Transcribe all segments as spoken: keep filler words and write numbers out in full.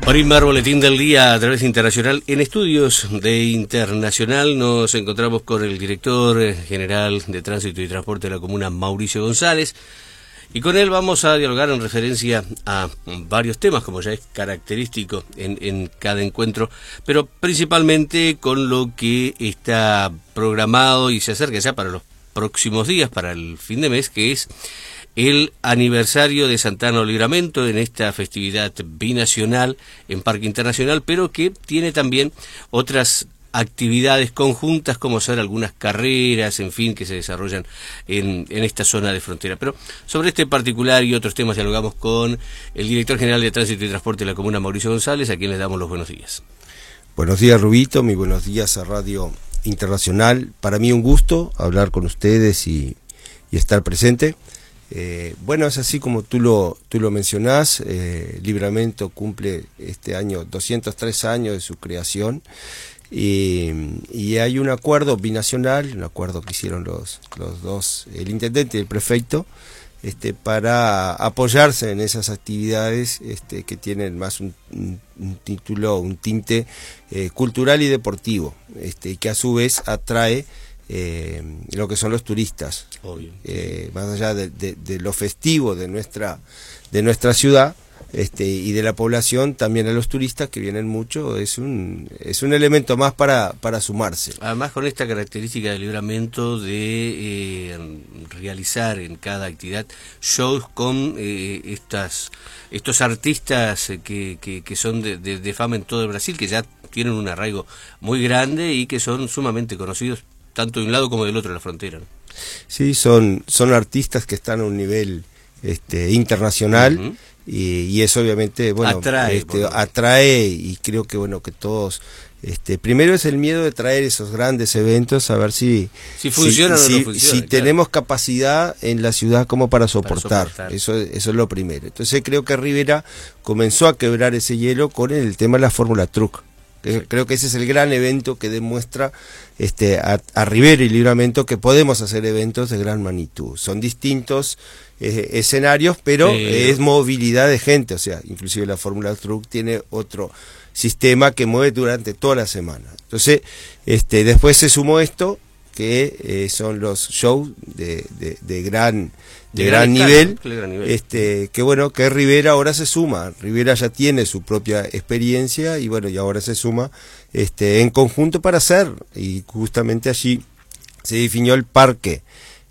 Primer boletín del día a través de Internacional. En estudios de Internacional nos encontramos con el director general de Tránsito y Transporte de la Comuna, Mauricio González, y con él vamos a dialogar en referencia a varios temas, como ya es característico en, en cada encuentro, pero principalmente con lo que está programado y se acerca ya para los próximos días, para el fin de mes, que es el aniversario de Santana del Libramento en esta festividad binacional en Parque Internacional, pero que tiene también otras actividades conjuntas, como ser algunas carreras, en fin, que se desarrollan en, en esta zona de frontera. Pero sobre este particular y otros temas dialogamos con el director general de Tránsito y Transporte de la Comuna, Mauricio González, a quien le damos los buenos días. Buenos días, Rubito, muy buenos días a Radio Internacional. Para mí un gusto hablar con ustedes y, y estar presente. Eh, bueno, es así como tú lo, tú lo mencionás, eh, Libramento cumple este año doscientos tres años de su creación y, y hay un acuerdo binacional, un acuerdo que hicieron los, los dos, el intendente y el prefecto, este, para apoyarse en esas actividades este, que tienen más un, un, un título, un tinte eh, cultural y deportivo, este, que a su vez atrae Eh, lo que son los turistas, eh, más allá de, de, de lo festivo de nuestra de nuestra ciudad este, y de la población, también a los turistas que vienen mucho, es un es un elemento más para, para sumarse. Además, con esta característica del Libramento de eh, realizar en cada actividad shows con eh, estas estos artistas que, que, que son de, de, de fama en todo el Brasil, que ya tienen un arraigo muy grande y que son sumamente conocidos tanto de un lado como del otro de la frontera, ¿no? Sí, son, son artistas que están a un nivel este, internacional. Uh-huh. y, y eso obviamente bueno atrae, este, atrae y creo que bueno que todos este, primero es el miedo de traer esos grandes eventos, a ver si si funciona si, o no si, funciona, si claro. tenemos capacidad en la ciudad como para soportar, para soportar. Eso, eso es lo primero. Entonces creo que Rivera comenzó a quebrar ese hielo con el tema de la Fórmula Truck. Sí. Creo que ese es el gran evento que demuestra este, a, a Rivera y Libramento que podemos hacer eventos de gran magnitud. Son distintos eh, escenarios, pero eh. es movilidad de gente, o sea, inclusive la Fórmula Truck tiene otro sistema que mueve durante toda la semana. Entonces, este, después se sumó esto, que eh, son los shows de, de, de gran... de, de gran, gran, nivel, escala, gran nivel, este que bueno, que Rivera ahora se suma, Rivera ya tiene su propia experiencia y bueno, y ahora se suma este en conjunto para hacer, y justamente allí se definió el parque,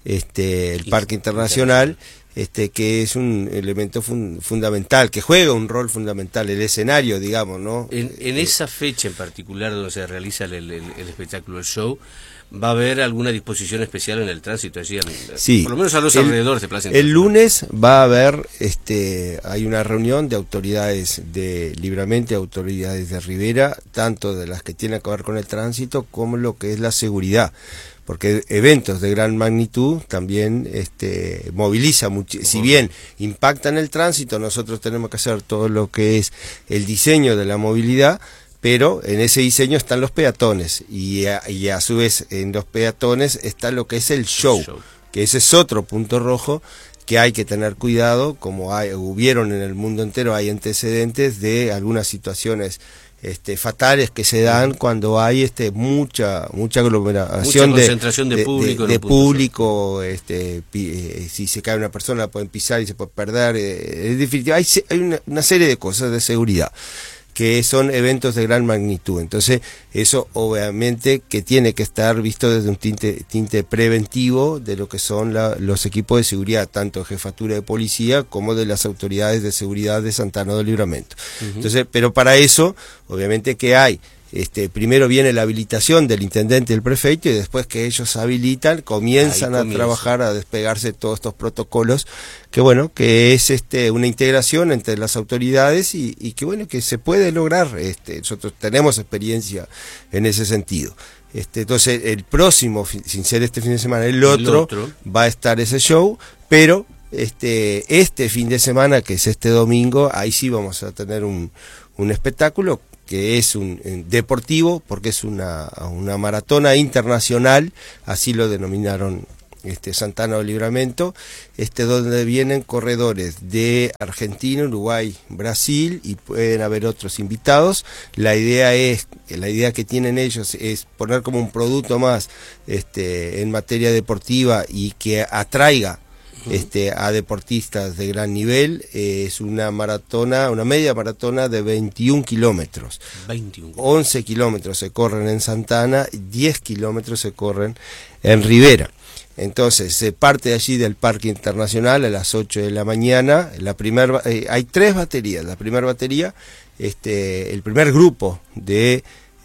este el Parque Internacional, este que es un elemento fun, fundamental, que juega un rol fundamental, el escenario, digamos, ¿no? En, en eh, esa fecha en particular donde se realiza el, el, el espectáculo, el show, ¿va a haber alguna disposición especial en el tránsito allí? Sí, por lo menos a los el, alrededores de Plaza El lunes va a haber, este, hay una reunión de autoridades de Libramento, autoridades de Rivera, tanto de las que tienen que ver con el tránsito como lo que es la seguridad, porque eventos de gran magnitud también este, moviliza mucho. Si bien impactan el tránsito, nosotros tenemos que hacer todo lo que es el diseño de la movilidad, pero en ese diseño están los peatones y a, y a su vez en los peatones está lo que es el show, el show, que ese es otro punto rojo que hay que tener cuidado, como hay, hubieron en el mundo entero, hay antecedentes de algunas situaciones este, fatales que se dan cuando hay este mucha mucha aglomeración, mucha concentración de, de público, de, de público este, eh, si se cae una persona la pueden pisar y se puede perder, eh, es definitiva, hay, hay una, una serie de cosas de seguridad que son eventos de gran magnitud. Entonces, eso obviamente que tiene que estar visto desde un tinte, tinte preventivo de lo que son la, los equipos de seguridad, tanto de jefatura de policía como de las autoridades de seguridad de Santana del Libramento. Uh-huh. Entonces, pero para eso, obviamente que hay, este, primero viene la habilitación del intendente y el prefecto, y después que ellos habilitan, comienzan a trabajar, a despegarse todos estos protocolos, que bueno, que es este una integración entre las autoridades y, y que bueno, que se puede lograr. Este, nosotros tenemos experiencia en ese sentido. Este, entonces, el próximo, sin ser este fin de semana, el otro, el otro. va a estar ese show, pero este, este fin de semana, que es este domingo, ahí sí vamos a tener un, un espectáculo que es un, un deportivo, porque es una, una maratona internacional, así lo denominaron este, Santana del Livramento, este, donde vienen corredores de Argentina, Uruguay, Brasil, y pueden haber otros invitados. La idea es, la idea que tienen ellos es poner como un producto más este, en materia deportiva y que atraiga Este, a deportistas de gran nivel. Eh, es una maratona, una media maratona de veintiún kilómetros. veintiún. once kilómetros se corren en Santana, diez kilómetros se corren en Rivera. Entonces se parte de allí del Parque Internacional a las ocho de la mañana. La primer, eh, hay tres baterías. La primera batería, este, el primer grupo de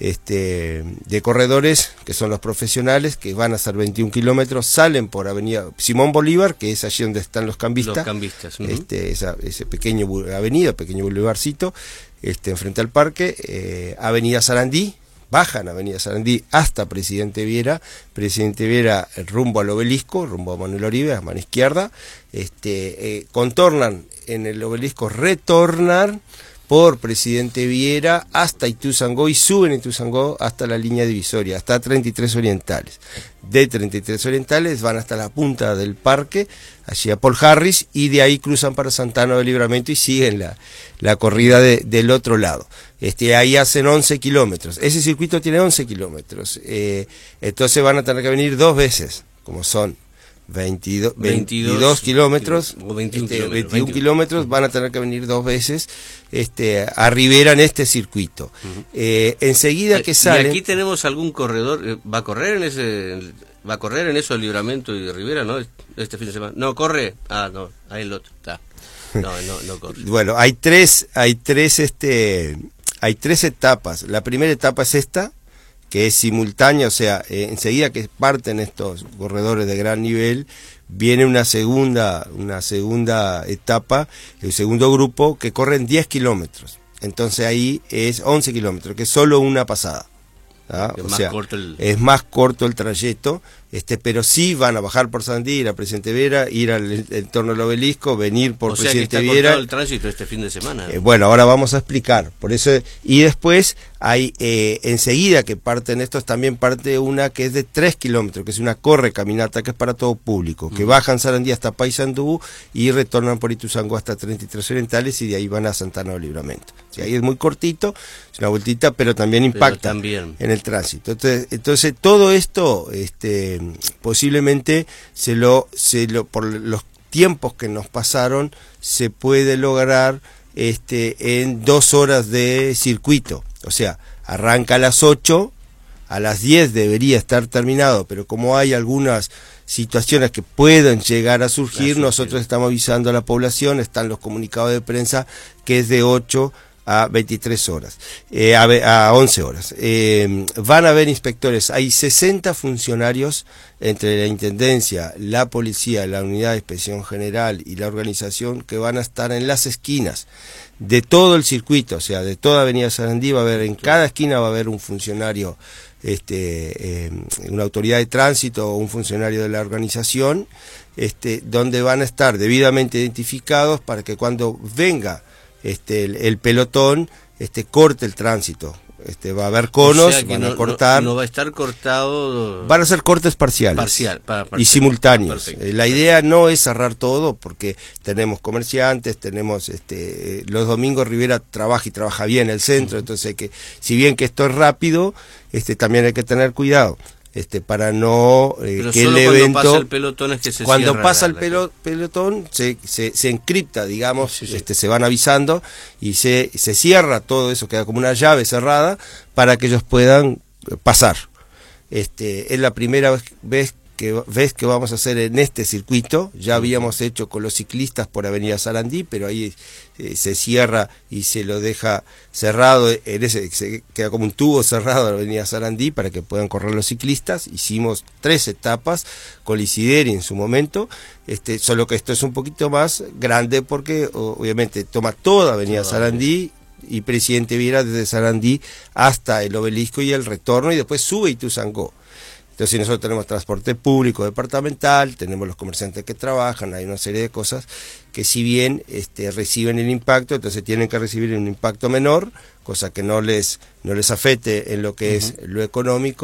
Este, de corredores, que son los profesionales, que van a hacer veintiún kilómetros, salen por Avenida Simón Bolívar, que es allí donde están los cambistas, los cambistas uh-huh. este, esa, ese pequeño avenida, pequeño bulevarcito, este, enfrente al parque, eh, Avenida Sarandí, bajan Avenida Sarandí hasta Presidente Viera, Presidente Viera rumbo al obelisco, rumbo a Manuel Oribe, a mano izquierda, este, eh, contornan en el obelisco, retornan por Presidente Viera hasta Ituzaingó y suben Ituzaingó hasta la línea divisoria, hasta treinta y tres Orientales. De treinta y tres Orientales van hasta la punta del parque, allí a Paul Harris, y de ahí cruzan para Santana del Livramento y siguen la, la corrida de, del otro lado. Este, ahí hacen once kilómetros. Ese circuito tiene once kilómetros. Eh, entonces van a tener que venir dos veces, como son veintidós, veintidós kilómetros, o veintiún, este, kilómetros, veintiún kilómetros, van a tener que venir dos veces este, a Rivera en este circuito. Uh-huh. eh, enseguida que salen... ¿Y aquí tenemos algún corredor? ¿Va a correr en ese va a correr en eso el Livramento y Rivera, no? Este fin de semana. No, corre. Ah, no, ahí el otro. Está. No, no, no corre. Bueno, hay tres, hay tres, este, hay tres etapas. La primera etapa es esta, que es simultánea, o sea, eh, enseguida que parten estos corredores de gran nivel, viene una segunda, una segunda etapa, el segundo grupo, que corren diez kilómetros. Entonces ahí es once kilómetros, que es solo una pasada. ¿Ah? Es, o más sea, corto el... es más corto el trayecto, este, pero sí van a bajar por Sandí, ir a Presidente Viera, ir al entorno del obelisco, venir por o sea Presidente que está Viera. cortado el tránsito este fin de semana. Eh, bueno, ahora vamos a explicar. Por eso, y después hay, eh, enseguida que parten estos, también parte una que es de tres kilómetros, que es una corre caminata que es para todo público, que uh-huh. bajan Sarandí hasta Paysandú y retornan por Ituzaingó hasta treinta y tres Orientales y de ahí van a Santana del Livramento. O sea, ahí es muy cortito, es una vueltita, pero también impacta pero también. en el tránsito. Entonces, entonces todo esto, este, posiblemente se lo, se lo, por los tiempos que nos pasaron, se puede lograr este, en dos horas de circuito. O sea, arranca a las ocho, a las diez debería estar terminado, pero como hay algunas situaciones que pueden llegar a surgir, nosotros estamos avisando a la población, están los comunicados de prensa, que es de ocho a veintitrés horas, eh, a, a once horas. Eh, van a haber inspectores, hay sesenta funcionarios entre la Intendencia, la Policía, la Unidad de Inspección General y la organización que van a estar en las esquinas de todo el circuito, o sea, de toda Avenida Sarandí va a haber, en cada esquina va a haber un funcionario, este, eh, una autoridad de tránsito o un funcionario de la organización, este, donde van a estar debidamente identificados para que cuando venga Este, el, el pelotón este, corte el tránsito. Este, va a haber conos, o sea que van no, a cortar. No, no va a estar cortado. Van a ser cortes parciales. Parcial, para, parcial. Y simultáneos. Perfecto. Eh, la idea no es cerrar todo porque tenemos comerciantes, tenemos este, los domingos Rivera trabaja y trabaja bien el centro, uh-huh. entonces que si bien que esto es rápido, este, también hay que tener cuidado. Este, para no eh, Pero que solo el cuando evento pasa el pelotón es que se cuando cierra pasa la, el pelo, pelotón se, se, se encripta, digamos, sí, sí. Este, se van avisando y se, se cierra todo eso, queda como una llave cerrada para que ellos puedan pasar. Este, es la primera vez, vez que ves que vamos a hacer en este circuito. Ya habíamos hecho con los ciclistas por Avenida Sarandí, pero ahí eh, se cierra y se lo deja cerrado, en ese, se queda como un tubo cerrado en Avenida Sarandí para que puedan correr los ciclistas. Hicimos tres etapas con Isideri en su momento, este, solo que esto es un poquito más grande porque obviamente toma toda Avenida Sarandí y Presidente Viera desde Sarandí hasta el obelisco y el retorno, y después sube Ituzaingó. Entonces nosotros tenemos transporte público departamental, tenemos los comerciantes que trabajan, hay una serie de cosas que si bien este, reciben el impacto, entonces tienen que recibir un impacto menor, cosa que no les, no les afecte en lo que uh-huh. es lo económico,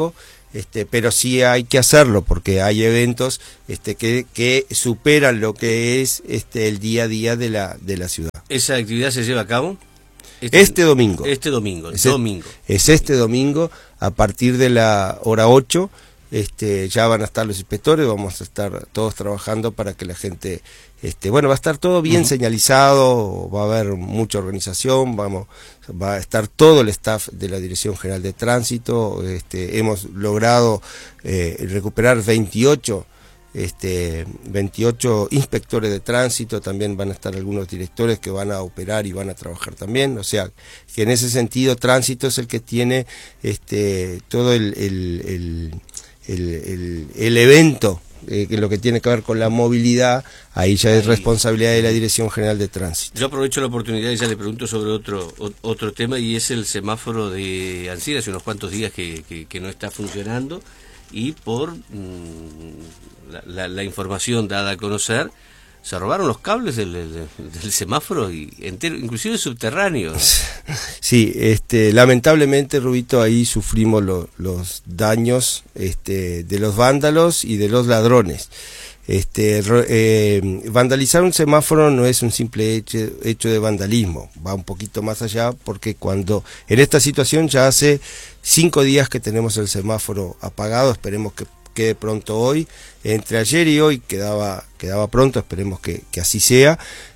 Este, pero sí hay que hacerlo porque hay eventos este, que, que superan lo que es este, el día a día de la, de la ciudad. ¿Esa actividad se lleva a cabo? Este, este domingo. Este domingo, es domingo. Es este domingo a partir de la hora ocho. Este, ya van a estar los inspectores, vamos a estar todos trabajando para que la gente, este, bueno, va a estar todo bien uh-huh. señalizado, va a haber mucha organización, vamos, va a estar todo el staff de la Dirección General de Tránsito, este, hemos logrado eh, recuperar veintiocho, este, veintiocho inspectores de tránsito, también van a estar algunos directores que van a operar y van a trabajar también, o sea, que en ese sentido Tránsito es el que tiene este, todo el, el, el El, el, el evento, eh, que lo que tiene que ver con la movilidad, ahí ya es responsabilidad de la Dirección General de Tránsito. Yo aprovecho la oportunidad y ya le pregunto sobre otro otro tema, y es el semáforo de Alcira, hace unos cuantos días que, que, que no está funcionando, y por mmm, la, la, la información dada a conocer, se robaron los cables del, del, del semáforo, y entero, inclusive subterráneos. Sí, este, lamentablemente, Rubito, ahí sufrimos lo, los daños este, de los vándalos y de los ladrones. Este, eh, vandalizar un semáforo no es un simple hecho, hecho de vandalismo, va un poquito más allá, porque cuando en esta situación ya hace cinco días que tenemos el semáforo apagado, esperemos que quede pronto hoy, entre ayer y hoy quedaba quedaba pronto, esperemos que, que así sea,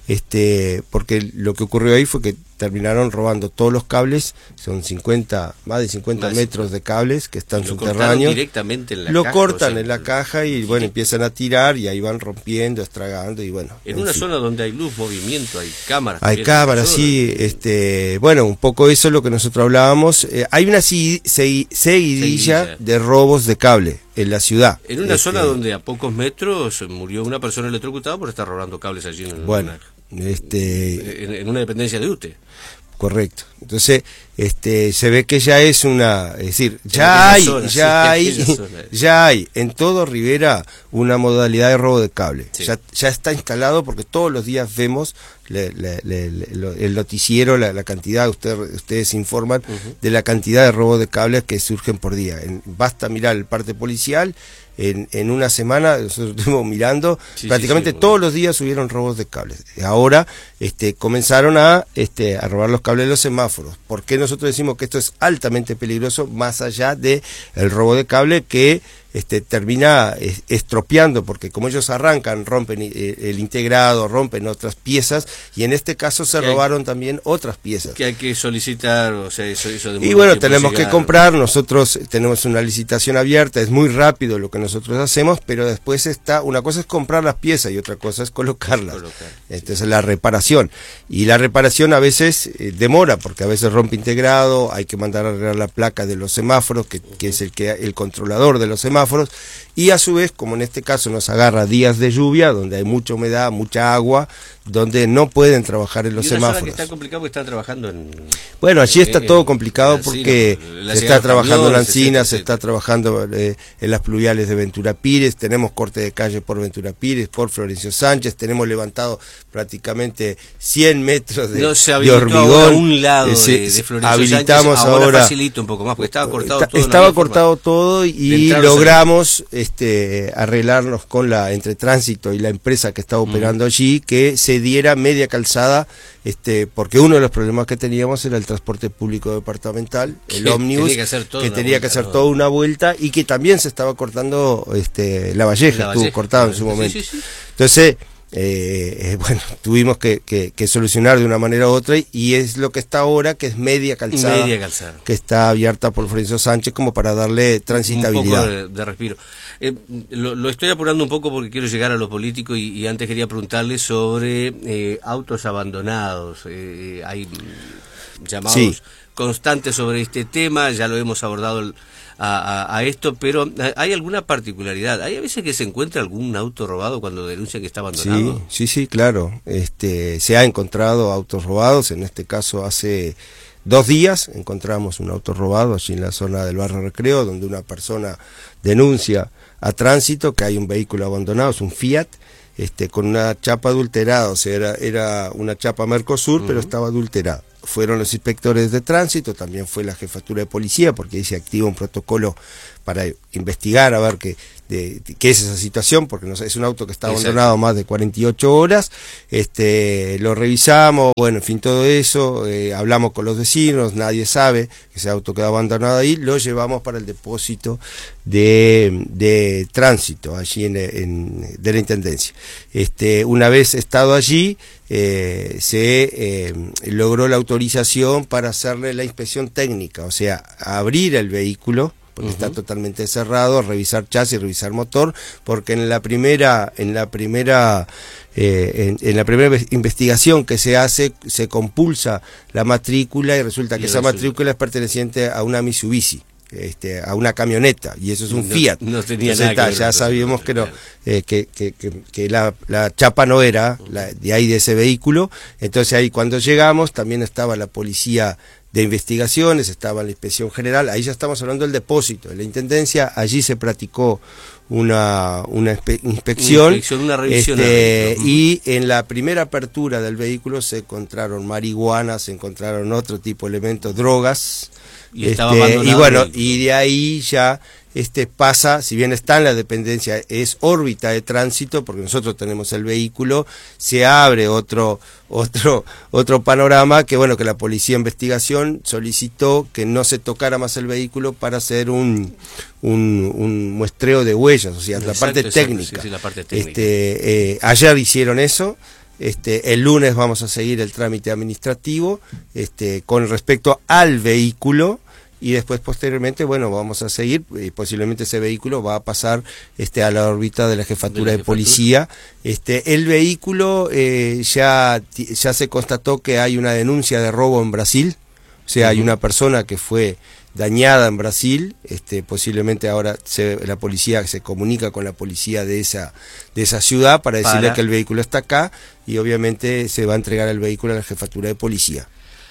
este porque lo que ocurrió ahí fue que terminaron robando todos los cables, son cincuenta, más de cincuenta más metros de cables que están subterráneos, directamente en la lo caja, cortan o sea, en la caja y bueno, empiezan a tirar y ahí van rompiendo, estragando y bueno. En, en una fin. zona donde hay luz, movimiento, hay cámaras. Hay cámaras, sí, este, bueno, un poco eso es lo que nosotros hablábamos, eh, hay una si, se, seguidilla, seguidilla de robos de cable en la ciudad. En una este, zona donde a pocos metros murió una persona electrocutada por estar robando cables allí en, bueno, una, este, en, en una dependencia de U T E. Correcto. Entonces, este, se ve que ya es una, es decir, ya hay, zona, ya sí, hay, ya hay en todo Rivera una modalidad de robo de cable. Sí. Ya, ya está instalado porque todos los días vemos le, le, le, le, el noticiero, la, la cantidad, usted, ustedes informan uh-huh. de la cantidad de robos de cables que surgen por día. En, basta mirar el parte policial. En, en una semana, nosotros estuvimos mirando, sí, prácticamente sí, sí, todos los días hubieron robos de cables. Ahora este, comenzaron a, este, a robar los cables de los semáforos. ¿Por qué nosotros decimos que esto es altamente peligroso, más allá de el robo de cable que este, termina es, estropeando? Porque como ellos arrancan, rompen eh, el integrado, rompen otras piezas, y en este caso se robaron hay, también otras piezas. Que hay que solicitar, o sea, eso, eso de y bueno, tenemos llegar. que comprar, nosotros tenemos una licitación abierta, es muy rápido lo que nosotros hacemos, pero después está, una cosa es comprar las piezas y otra cosa es colocarlas. Colocar, entonces sí. la reparación, y la reparación a veces eh, demora, porque a veces rompe integrado, hay que mandar a arreglar la placa de los semáforos, que, uh-huh. que es el que el controlador de los semáforos, y a su vez, como en este caso nos agarra días de lluvia, donde hay mucha humedad, mucha agua, donde no pueden trabajar en los y una semáforos. Zona que está complicado porque están trabajando en... Bueno, allí está en, todo complicado porque la se está trabajando en la Encina, se está trabajando eh, en las pluviales de Ventura Pires, tenemos corte de calle por Ventura Pires, por Florencio Sánchez, tenemos levantado prácticamente cien metros de, no se de hormigón. A un lado eh, de, de Florencio habilitamos Sánchez, ahora, ahora facilito un poco más porque estaba cortado está, todo. Estaba cortado todo y logramos este, arreglarnos con la entre Tránsito y la empresa que estaba operando mm. allí, que se diera media calzada, este, porque uno de los problemas que teníamos era el transporte público departamental, el ómnibus, tenía que hacer, que tenía vuelta, que hacer ¿no? toda una vuelta, y que también se estaba cortando este, la Valleja, la estuvo cortado en su momento. Sí, sí, sí. Entonces, eh, bueno, tuvimos que, que, que solucionar de una manera u otra, y es lo que está ahora, que es media calzada, media calzada. que está abierta por Florencio Sánchez como para darle transitabilidad. Un poco de, de respiro. Eh, lo, lo estoy apurando un poco porque quiero llegar a lo político, y, y antes quería preguntarle sobre eh, autos abandonados. Eh, hay llamados sí. constantes sobre este tema, ya lo hemos abordado el, a, a, a esto, pero ¿hay alguna particularidad? ¿Hay a veces que se encuentra algún auto robado cuando denuncian que está abandonado? Sí, sí, sí, claro. Este, se ha encontrado autos robados, en este caso hace dos días encontramos un auto robado allí en la zona del barrio Recreo, donde una persona denuncia a Tránsito que hay un vehículo abandonado, es un Fiat, este, con una chapa adulterada, o sea, era, era una chapa Mercosur, uh-huh. pero estaba adulterada. fueron los inspectores de tránsito, también fue la jefatura de policía, porque ahí se activa un protocolo para investigar a ver qué, de, de, qué es esa situación, porque no sé, es un auto que está abandonado más de cuarenta y ocho horas, este, lo revisamos, bueno, en fin, todo eso, eh, hablamos con los vecinos, nadie sabe que ese auto quedó abandonado ahí, lo llevamos para el depósito de, de tránsito, allí en, en, de la Intendencia. Este, una vez estado allí, eh, se eh, logró la autorización para hacerle la inspección técnica, o sea, abrir el vehículo, porque uh-huh. está totalmente cerrado, revisar chasis, revisar motor, porque en la primera, en la primera, eh, en, en la primera investigación que se hace, se compulsa la matrícula y resulta que y esa resulta. matrícula es perteneciente a una Mitsubishi. Este, a una camioneta, y eso es un no, Fiat. No tenía Entonces, nada está, ya sabíamos que, no, eh, que, que, que, que la, la chapa no era la, de ahí de ese vehículo. Entonces ahí cuando llegamos también estaba la policía de investigaciones, estaba la inspección general, ahí ya estamos hablando del depósito de la Intendencia, allí se practicó una, una inspe inspección, una, inspección, una revisión este, y en la primera apertura del vehículo se encontraron marihuana, se encontraron otro tipo de elementos, drogas. Y, estaba este, y bueno, y de ahí ya este pasa, si bien está en la dependencia, es órbita de tránsito, porque nosotros tenemos el vehículo, se abre otro, otro, otro panorama que bueno, que la policía de investigación solicitó que no se tocara más el vehículo para hacer un, un, un muestreo de huellas, o sea, exacto, la parte exacto, técnica. Sí, sí, la parte técnica. Este, eh, ayer hicieron eso. Este, el lunes vamos a seguir el trámite administrativo este, con respecto al vehículo y después posteriormente, bueno, vamos a seguir y posiblemente ese vehículo va a pasar este, a la órbita de la jefatura de, la de jefatura. policía. Este, el vehículo eh, ya, ya se constató que hay una denuncia de robo en Brasil, o sea, uh-huh. hay una persona que fue dañada en Brasil, este, posiblemente ahora se, la policía se comunica con la policía de esa de esa ciudad para decirle para. que el vehículo está acá y obviamente se va a entregar el vehículo a la jefatura de policía.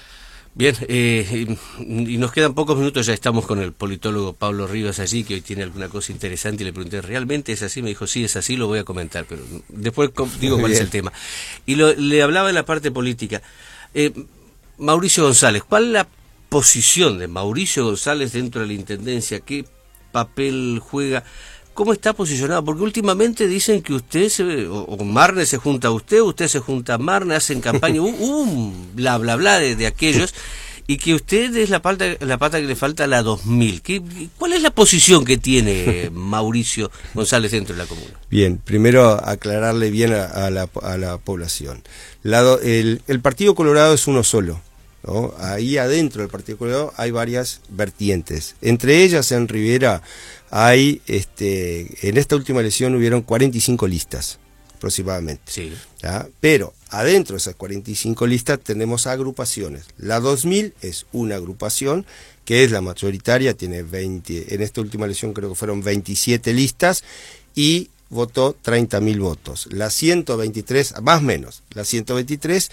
Bien, eh, y nos quedan pocos minutos, ya estamos con el politólogo Pablo Rivas allí, que hoy tiene alguna cosa interesante y le pregunté, ¿realmente es así? Me dijo, sí, es así, lo voy a comentar, pero después digo cuál es el tema. Y lo, le hablaba de la parte política. Eh, Mauricio González, ¿cuál es la posición de Mauricio González dentro de la Intendencia? ¿Qué papel juega? ¿Cómo está posicionado? Porque últimamente dicen que usted, se, o, o Marne se junta a usted, usted se junta a Marne, hacen campaña, un, un bla bla bla de, de aquellos, y que usted es la pata, la pata que le falta a la dos mil. ¿Qué, ¿Cuál es la posición que tiene Mauricio González dentro de la comuna? Bien, primero aclararle bien a, a, la, a la población. La, el, el Partido Colorado es uno solo. ¿no? Ahí adentro del Partido Colorado hay varias vertientes. Entre ellas, en Rivera, hay, este, en esta última elección hubieron cuarenta y cinco listas, aproximadamente. Sí. ¿Ya? Pero adentro de esas cuarenta y cinco listas tenemos agrupaciones. La dos mil es una agrupación que es la mayoritaria, tiene veinte, en esta última elección creo que fueron veintisiete listas y votó treinta mil votos. La ciento veintitrés, más o menos, la ciento veintitrés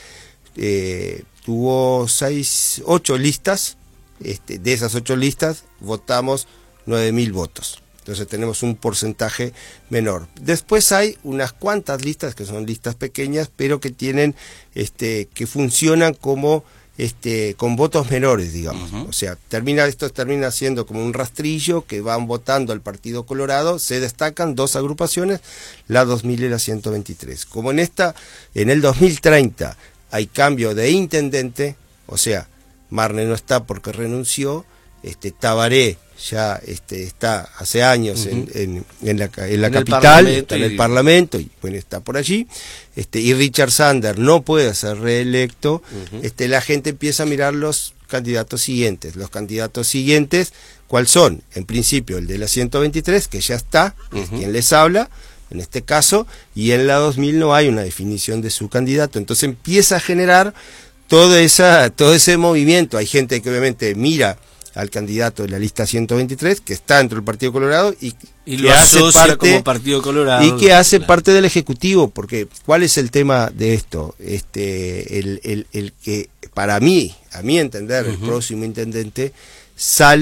eh, tuvo seis, ocho listas, este, de esas ocho listas votamos nueve mil votos. Entonces tenemos un porcentaje menor. Después hay unas cuantas listas que son listas pequeñas, pero que tienen, este, que funcionan como, este, con votos menores, digamos. Uh-huh. O sea, termina esto termina siendo como un rastrillo que van votando al Partido Colorado. Se destacan dos agrupaciones, la dos mil y la ciento veintitrés. Como en esta, en el dos mil treinta hay cambio de intendente, o sea, Marne no está porque renunció, este, Tabaré ya este, está hace años uh-huh. en, en, en la, en la en capital, está en el y... Parlamento, y bueno, está por allí, este, y Richard Sander no puede ser reelecto, uh-huh. este, la gente empieza a mirar los candidatos siguientes. Los candidatos siguientes, ¿cuáles son? En principio el de la ciento veintitrés, que ya está, uh-huh. es quien les habla, en este caso, y en la dos mil no hay una definición de su candidato, entonces empieza a generar todo, esa, todo ese movimiento. Hay gente que obviamente mira al candidato de la lista ciento veintitrés, que está dentro del Partido Colorado y, y lo hace parte como Partido Colorado, y que hace claro. parte del Ejecutivo, porque ¿cuál es el tema de esto? Este, el, el, el que para mí, a mi entender, uh-huh. el próximo intendente sale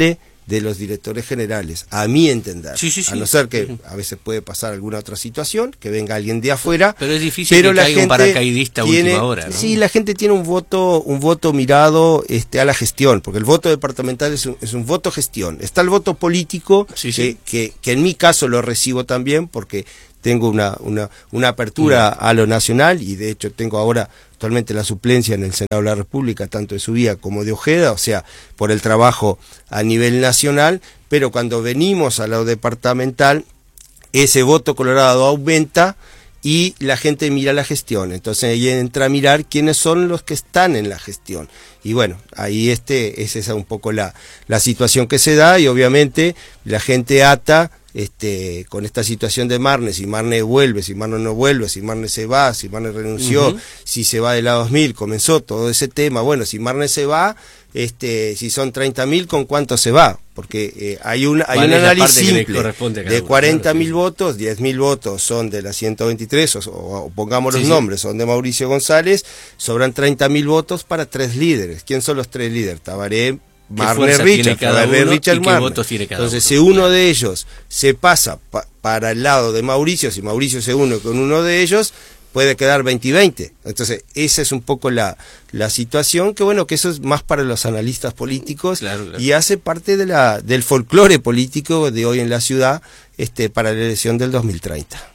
de los directores generales, a mi entender. Sí, sí, sí. A no ser que a veces puede pasar alguna otra situación, que venga alguien de afuera. Pero es difícil pero que la caiga gente un paracaidista a tiene, última hora, ¿no? Sí, la gente tiene un voto, un voto mirado este, a la gestión, porque el voto departamental es un, es un voto gestión. Está el voto político, sí, que, sí. Que, que en mi caso lo recibo también, porque tengo una, una, una apertura mm. a lo nacional, y de hecho tengo ahora actualmente la suplencia en el Senado de la República, tanto de Subía como de Ojeda, o sea, por el trabajo a nivel nacional, pero cuando venimos a lo departamental, ese voto colorado aumenta y la gente mira la gestión. Entonces ahí entra a mirar quiénes son los que están en la gestión. Y bueno, ahí este es esa un poco la, la situación que se da, y obviamente la gente ata este con esta situación de Marne, si Marne vuelve, si Marne no vuelve, si Marne se va, si Marne renunció, uh-huh. si se va de la dos mil, comenzó todo ese tema. Bueno, si Marne se va, este si son treinta mil, ¿con cuánto se va? Porque eh, hay un, hay un análisis simple de cuarenta mil claro, sí. votos, diez mil votos son de la ciento veintitrés, o, o pongamos sí, los sí. nombres, son de Mauricio González, sobran treinta mil votos para tres líderes. ¿Quién son los tres líderes? Tabaré, Marne, Richard, Tabaré, Richard, Marne. Entonces, si uno claro. de ellos se pasa pa, para el lado de Mauricio, si Mauricio se une con uno de ellos, puede quedar veinte y veinte. Entonces, esa es un poco la, la situación, que bueno, que eso es más para los analistas políticos, claro, claro. y hace parte de la del folclore político de hoy en la ciudad, este para la elección del dos mil treinta.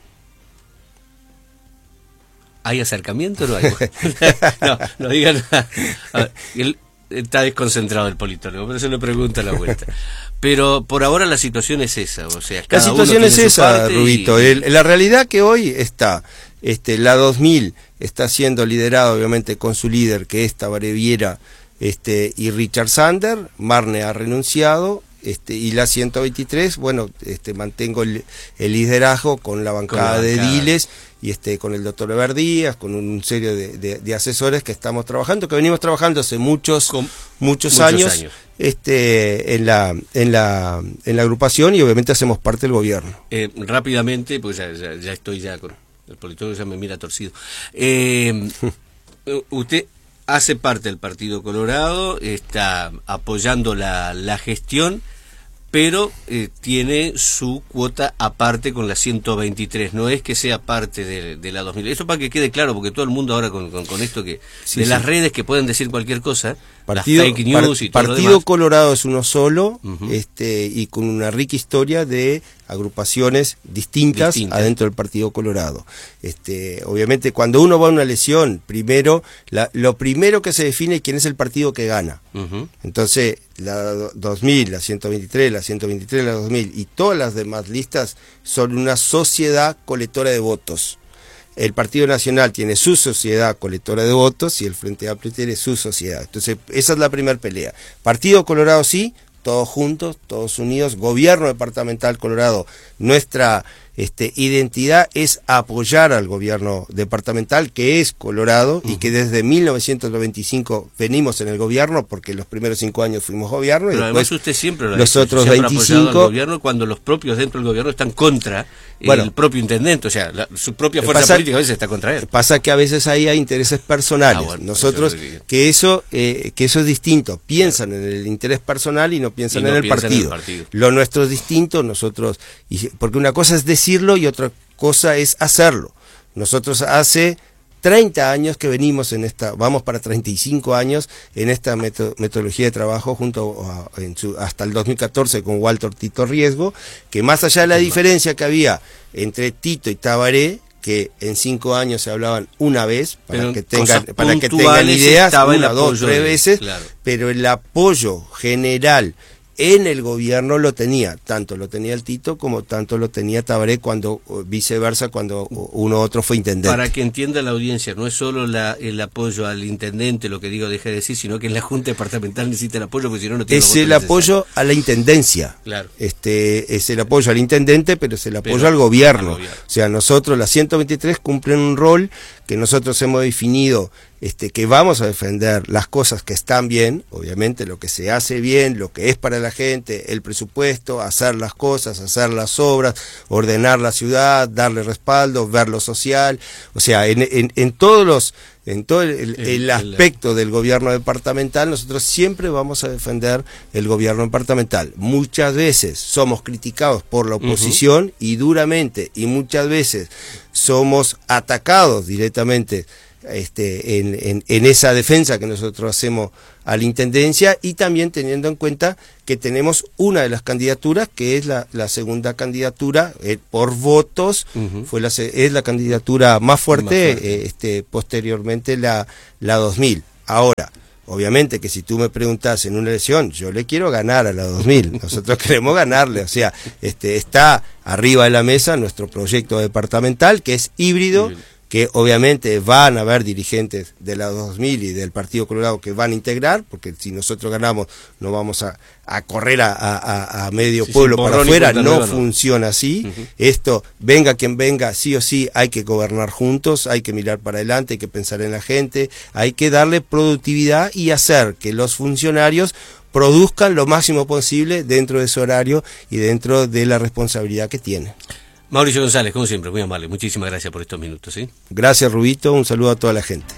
¿Hay acercamiento o no hay? no, no digan nada. A ver, él está desconcentrado el politólogo, por eso le pregunta a la vuelta. Pero por ahora la situación es esa, o sea, cada la situación uno es esa, Rubito. Y... El, la realidad que hoy está, este, la dos mil está siendo liderada obviamente con su líder, que es Tabaré Viera, este, y Richard Sander. Marne ha renunciado. Este, y la ciento veintitrés, bueno, este, mantengo el, el liderazgo con la bancada, con la bancada. de Diles, y este, con el doctor Eber Díaz, con un serio de, de, de asesores que estamos trabajando, que venimos trabajando hace muchos, con, muchos, muchos años, años. Este, en la, en la, en la agrupación, y obviamente hacemos parte del gobierno. Eh, rápidamente, pues ya, ya, ya estoy ya con el politólogo, ya me mira torcido. Eh, usted hace parte del Partido Colorado, está apoyando la, la gestión, pero eh, tiene su cuota aparte con la ciento veintitrés, no es que sea parte de, de la dos mil. Eso para que quede claro, porque todo el mundo ahora con, con, con esto que sí, de sí. las redes que pueden decir cualquier cosa, partido, las fake news par, y todo Partido lo demás. Colorado es uno solo, uh-huh. este y con una rica historia de agrupaciones distintas, distintas adentro del Partido Colorado. Este, obviamente cuando uno va a una elección, primero la, lo primero que se define es quién es el partido que gana. Uh-huh. Entonces, la dos mil, la ciento veintitrés, la ciento veintitrés, la dos mil y todas las demás listas son una sociedad colectora de votos. El Partido Nacional tiene su sociedad colectora de votos y el Frente Amplio tiene su sociedad. Entonces, esa es la primera pelea. Partido Colorado sí, todos juntos, todos unidos, gobierno departamental Colorado. Nuestra este, identidad es apoyar al gobierno departamental, que es Colorado, uh-huh. y que desde mil novecientos noventa y cinco venimos en el gobierno, porque los primeros cinco años fuimos gobierno. Pero y además después usted siempre lo ha los hecho, otros siempre veinticinco... ha apoyado al gobierno cuando los propios dentro del gobierno están contra bueno, el propio intendente, o sea, la, su propia fuerza pasa, política a veces está contra él. Pasa que a veces ahí hay intereses personales. Ah, bueno, Nosotros, eso que eso eh, que eso es distinto. Piensan claro. en el interés personal y no piensan, y no en, el piensan en el partido. Lo nuestro es distinto, nosotros, y, porque una cosa es decirlo y otra cosa es hacerlo. Nosotros hace treinta años que venimos en esta, vamos para treinta y cinco años en esta meto, metodología de trabajo junto a, en su, hasta el dos mil catorce con Walter Tito Riesgo, que más allá de la diferencia que había entre Tito y Tabaré, que en cinco años se hablaban una vez, para pero que tengan, para que tengan ideas, una, dos, tres veces, claro. pero el apoyo general en el gobierno lo tenía, tanto lo tenía el Tito como tanto lo tenía Tabaré, cuando viceversa, cuando uno u otro fue intendente. Para que entienda la audiencia, no es solo la, el apoyo al intendente, lo que digo deje de decir, sino que en la Junta Departamental necesita el apoyo, porque si no, no tiene es el apoyo necesarios. A la intendencia. Claro. Este, es el apoyo al intendente, pero es el apoyo pero, al, gobierno. al gobierno. O sea, nosotros, la ciento veintitrés, cumplen un rol que nosotros hemos definido, este, que vamos a defender las cosas que están bien, obviamente lo que se hace bien, lo que es para la gente, el presupuesto, hacer las cosas, hacer las obras, ordenar la ciudad, darle respaldo, ver lo social, o sea, en, en, en todos los en todo el, el, el aspecto del gobierno departamental, nosotros siempre vamos a defender el gobierno departamental. Muchas veces somos criticados por la oposición, uh-huh, y duramente, y muchas veces somos atacados directamente este, en, en, en esa defensa que nosotros hacemos a la Intendencia, y también teniendo en cuenta que tenemos una de las candidaturas que es la, la segunda candidatura eh, por votos, uh-huh, fue la, es la candidatura más fuerte, más fuerte. Eh, este, posteriormente la, la dos mil. Ahora, obviamente que si tú me preguntas en una elección, yo le quiero ganar a la dos mil, nosotros queremos ganarle, o sea, este, está arriba de la mesa nuestro proyecto departamental, que es híbrido, híbrido. que obviamente van a haber dirigentes de la dos mil y del Partido Colorado que van a integrar, porque si nosotros ganamos no vamos a, a correr a, a, a medio sí, pueblo sí, para afuera, no, no funciona así. Uh-huh. Esto, venga quien venga, sí o sí hay que gobernar juntos, hay que mirar para adelante, hay que pensar en la gente, hay que darle productividad y hacer que los funcionarios produzcan lo máximo posible dentro de su horario y dentro de la responsabilidad que tienen. Mauricio González, como siempre, muy amable. Muchísimas gracias por estos minutos, ¿sí? Gracias, Rubito. Un saludo a toda la gente.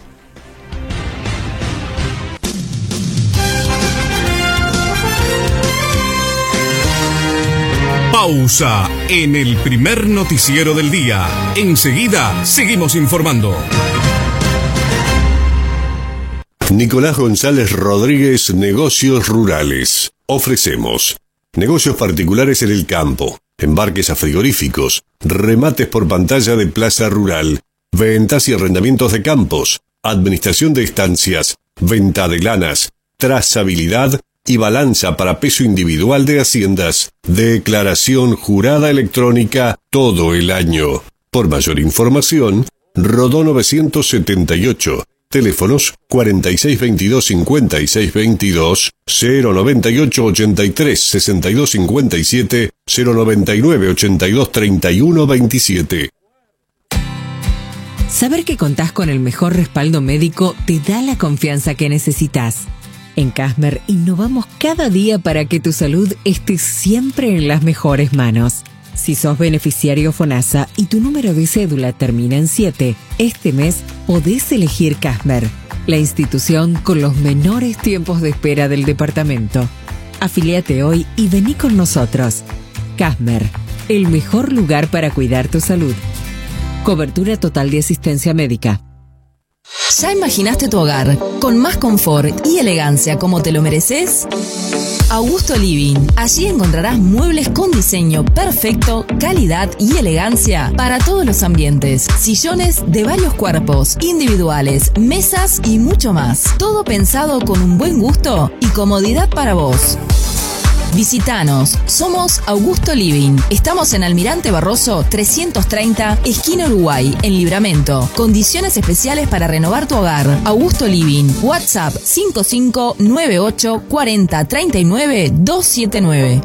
Pausa en el primer noticiero del día. Enseguida seguimos informando. Nicolás González Rodríguez, Negocios Rurales. Ofrecemos negocios particulares en el campo, embarques a frigoríficos, remates por pantalla de plaza rural, ventas y arrendamientos de campos, administración de estancias, venta de lanas, trazabilidad y balanza para peso individual de haciendas, declaración jurada electrónica todo el año. Por mayor información, Rodó novecientos setenta y ocho, teléfonos cuarenta y seis veintidós cincuenta y seis veintidós, cero noventa y ocho ochenta y tres sesenta y dos cincuenta y siete, cero noventa y nueve ochenta y dos treinta y uno veintisiete. Saber que contás con el mejor respaldo médico te da la confianza que necesitas. En Casmer innovamos cada día para que tu salud esté siempre en las mejores manos. Si sos beneficiario FONASA y tu número de cédula termina en siete, este mes podés elegir Casmer, la institución con los menores tiempos de espera del departamento. Afiliate hoy y vení con nosotros. Casmer, el mejor lugar para cuidar tu salud. Cobertura total de asistencia médica. ¿Ya imaginaste tu hogar con más confort y elegancia como te lo mereces? Augusto Living. Allí encontrarás muebles con diseño perfecto, calidad y elegancia para todos los ambientes. Sillones de varios cuerpos, individuales, mesas y mucho más. Todo pensado con un buen gusto y comodidad para vos. Visítanos, somos Augusto Living. Estamos en Almirante Barroso trescientos treinta, esquina Uruguay, en Libramento. Condiciones especiales para renovar tu hogar. Augusto Living. WhatsApp cinco cinco nueve ocho cuarenta treinta y nueve doscientos setenta y nueve.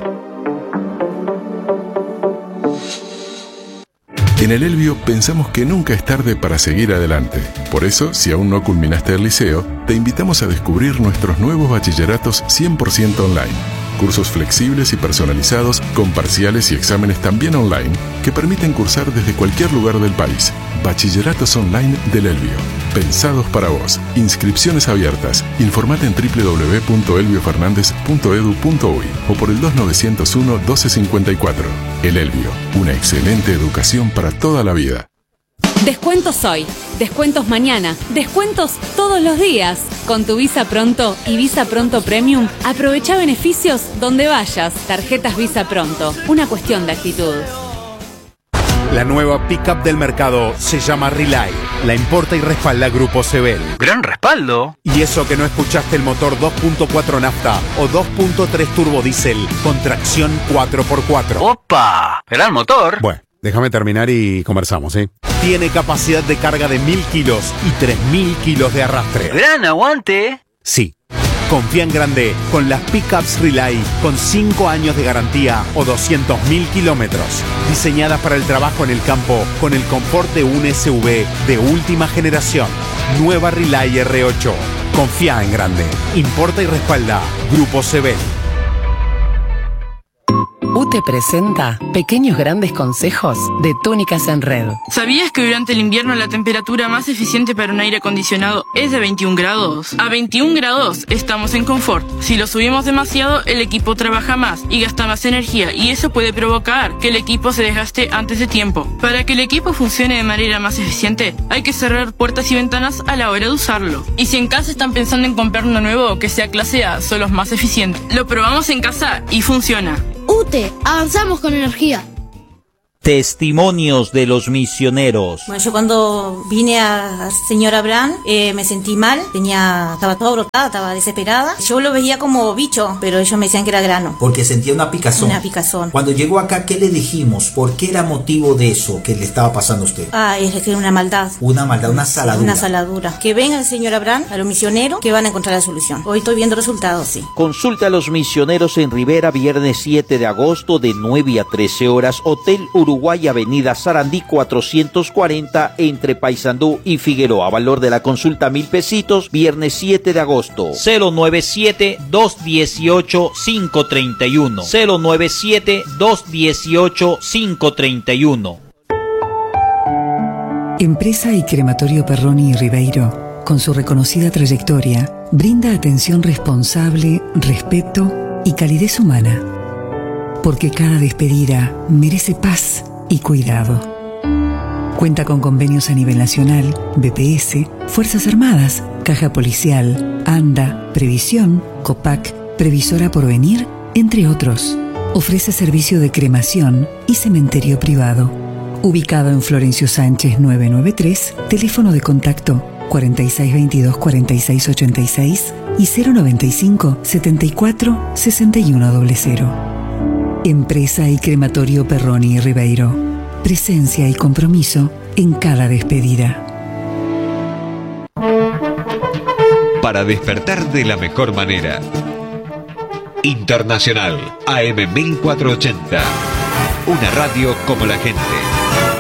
En el Elbio pensamos que nunca es tarde para seguir adelante. Por eso, si aún no culminaste el liceo, te invitamos a descubrir nuestros nuevos bachilleratos cien por ciento online. Cursos flexibles y personalizados con parciales y exámenes también online que permiten cursar desde cualquier lugar del país. Bachilleratos online del Elbio. Pensados para vos. Inscripciones abiertas. Informate en doble u doble u doble u punto elbio fernández punto edu punto uy o por el dos nueve cero uno doce cincuenta y cuatro. El Elbio. Una excelente educación para toda la vida. Descuentos hoy, descuentos mañana, descuentos todos los días. Con tu Visa Pronto y Visa Pronto Premium, aprovecha beneficios donde vayas. Tarjetas Visa Pronto, una cuestión de actitud. La nueva pickup del mercado se llama Relay. La importa y respalda Grupo Sebel. ¡Gran respaldo! Y eso que no escuchaste el motor dos punto cuatro nafta o dos punto tres turbo diésel con tracción cuatro por cuatro. ¡Opa! ¡Gran motor! Bueno, déjame terminar y conversamos, ¿eh? Tiene capacidad de carga de mil kilos y tres mil kilos de arrastre. ¡Gran aguante! Sí. Confía en grande con las pickups Relay con cinco años de garantía o doscientos mil kilómetros. Diseñadas para el trabajo en el campo con el confort de un S U V de última generación. Nueva Relay erre ocho. Confía en grande. Importa y respalda Grupo Sebel. U U T E presenta Pequeños Grandes Consejos de Túnicas en Red. ¿Sabías que durante el invierno la temperatura más eficiente para un aire acondicionado es de veintiún grados? A veintiún grados estamos en confort. Si lo subimos demasiado, el equipo trabaja más y gasta más energía, y eso puede provocar que el equipo se desgaste antes de tiempo. Para que el equipo funcione de manera más eficiente, hay que cerrar puertas y ventanas a la hora de usarlo. Y si en casa están pensando en comprar uno nuevo que sea clase A, son los más eficientes. Lo probamos en casa y funciona. U T E, avanzamos con energía. Testimonios de los misioneros. Bueno, yo cuando vine a, a Señor Abraham eh, me sentí mal, tenía, estaba toda brotada, estaba desesperada. Yo lo veía como bicho, pero ellos me decían que era grano. Porque sentía una picazón. Una picazón. Cuando llegó acá, ¿qué le dijimos? ¿Por qué era motivo de eso que le estaba pasando a usted? Ah, es que era una maldad. Una maldad, una saladura. Una saladura. Que venga el Señor Abraham, a los misioneros, que van a encontrar la solución. Hoy estoy viendo resultados, sí. Consulta a los misioneros en Rivera, viernes siete de agosto de nueve a trece horas, Hotel Uruguay, Avenida Sarandí cuatrocientos cuarenta, entre Paysandú y Figueroa. Valor de la consulta mil pesitos, viernes siete de agosto. cero nueve siete, dos uno ocho, cinco tres uno. cero nueve siete, dos uno ocho, cinco tres uno. Empresa y Crematorio Perroni y Ribeiro, con su reconocida trayectoria, brinda atención responsable, respeto y calidez humana. Porque cada despedida merece paz y cuidado. Cuenta con convenios a nivel nacional, B P S, Fuerzas Armadas, Caja Policial, ANDA, Previsión, COPAC, Previsora Porvenir, entre otros. Ofrece servicio de cremación y cementerio privado. Ubicado en Florencio Sánchez novecientos noventa y tres, teléfono de contacto cuarenta y seis veintidós, cuarenta y seis ochenta y seis y cero noventa y cinco, setenta y cuatro, sesenta y uno cero. Empresa y Crematorio Perroni y Ribeiro. Presencia y compromiso en cada despedida. Para despertar de la mejor manera. Internacional A M mil cuatrocientos ochenta. Una radio como la gente.